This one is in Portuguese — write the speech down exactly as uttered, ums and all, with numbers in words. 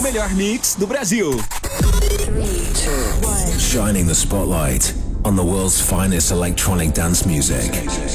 O melhor mix do Brasil. Shining the spotlight on the world's finest electronic dance music.